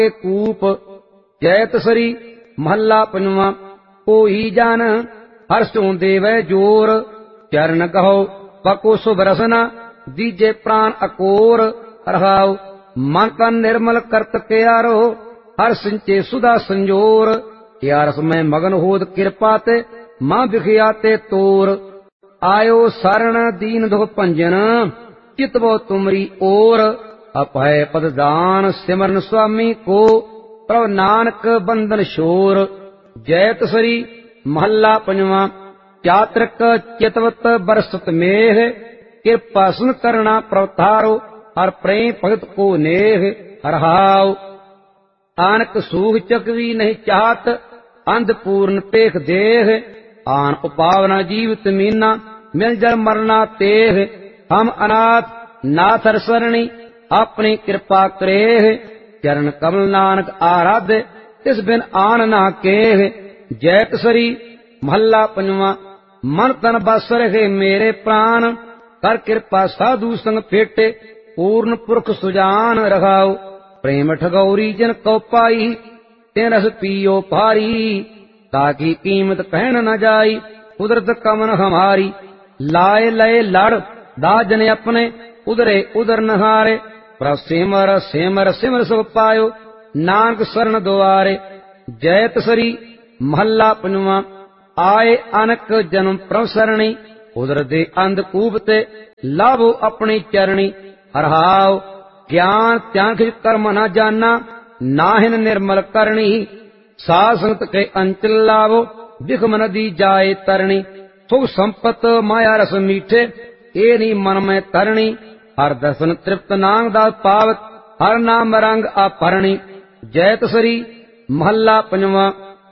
के कूप। जैत सरी महला पंजवा। कोई जान हर्षों देवै जोर। चरण कहो पको शुभ रसना दीजे प्राण अकोर। रहाओ मन का निर्मल करत क्यारो हर सिंचे सुधा संजोर। क्या रस में मगन होद कृपा ते मां बिखियाते तोर। आयो शरण दीन दुख भंजन चितवो तुमरी ओर। अपय पद दान सिमरन स्वामी को प्रभ नानक बंदन शोर। जैत सरी महला पंजवा। चातृक चितवत बरसत मेह कृपा सुन करना प्रवतारो हर प्रेम भगत को नेह। हरहाव आनक सूख चकवी नहीं चाहत अंध पूर्ण पेख देह। आन उपावना जीवित मीना मिल जल मरना तेह। हम अनाथ नाथ हर सरणी अपनी कृपा करेह। चरण कमल नानक आराध्य तिस बिन आन ना केह। जैत सरी महला पंजवा। मन तन बस रहे मेरे प्राण कर कृपा साधु संग फेटे पूर्ण पुरख सुजान। रघाओ प्रेम ठगौरी जन कौ पाई ते रस पियो भारी। ताकि कीमत कहन न जाई कुदरत कमन हमारी। लाए लय लड़ दाजन अपने उदरे उदर नहारे। प्रभ सिमर सिमर सिमर सुख पायो नानक शरण दुआरे। जैत सरी महला पंजवा। आए अनक जन्म प्रभ सरणी उदर दे अंधकूप ते लाभो अपनी चरणी। हरहाव ज्ञान त्याग कर्म न जाना नाहिन निर्मल करणी। साध संगत के अंचल लाभो बिखम नदी जाए तरणी। सुख संपत माया रस मीठे ए नी मन में तरणी। हर दर्शन तृप्त नांग दास पावत हर नाम रंग अपरणी। जैत सरी महला पंजवा।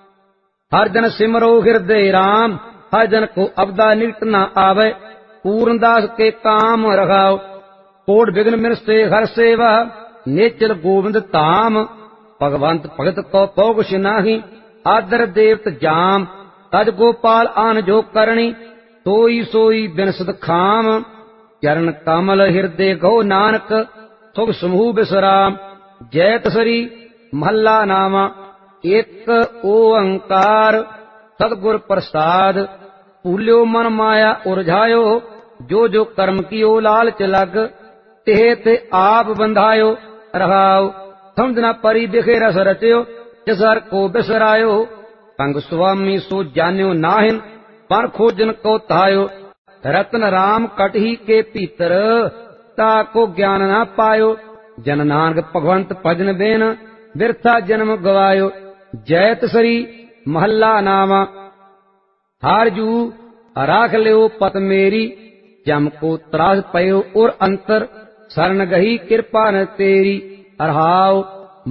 हर जन सिमरो हृदय राम हर जन को अबदा निकट न आवे। पूर्णदास के काम रखाओ कोट विघ्न मिरसे हर सेवा नेचल गोविंद धाम। भगवंत भगत को पौकुश नाही आदर देवत जाम। तज गोपाल आन जो करणी सोई सोई बिनसद खाम। चरण कमल हृदय गौ नानक सुख समूह बिसराम। जैत सरी महला नामा। एक ओंकार सतगुर प्रसाद भूल्यो मन माया उरझायो। जो जो कर्म कियो लालच लग तेह ते आप बंधायो। रहाओ समझना परी बिखे रस रचयो जसर को बिसरायो। संग स्वामी सो जान्यो नाहिन पर खोजन को तायो। रतन राम कटही के भीतर ताको ज्ञान न पायो। जन नानक भगवंत भजन बेन बिरथा जन्म गवायो। जैत सरी महला नामा। हार जू राख लियो पत मेरी जम को त्रास पयो और अंतर शरण गही कृपा न तेरी। हरहाव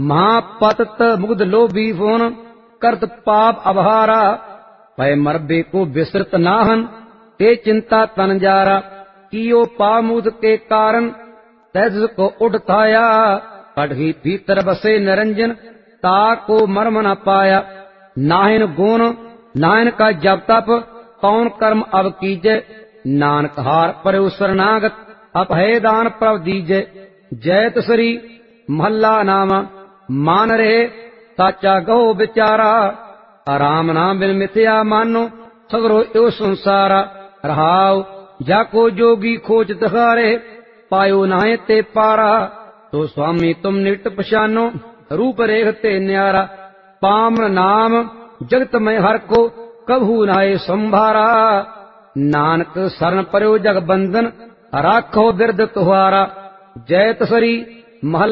महापतत मुग्ध लोभी फोन करत पाप अभारा। भय मरबे को विसृत नाहन ते चिंता तन जारा। कियो पामुद के कारण तैज को उठाया। कटही भीतर बसे निरंजन ताको मर्म न पाया। नाहिन गुण नाहिन का जब तप कौन कर्म अब कीजे। नानक हार पर शरणागत अपहे दान प्रभ दीजे। जैत सरी महला नामा। मान रहे साचा गहो बिचारा। राम नाम बिन मिथ्या मानो सगरो यो संसारा। रहाव जाको जोगी खोज तखारे पायो नाहे ते पारा। तो स्वामी तुम निट पछानो रूप रेखते न्यारा। पाम नाम जगत में हर को कभू नाहे संभारा। नानक शरण पर्यो जग बंधन राखो बिरद तुहारा। जैत सरी महला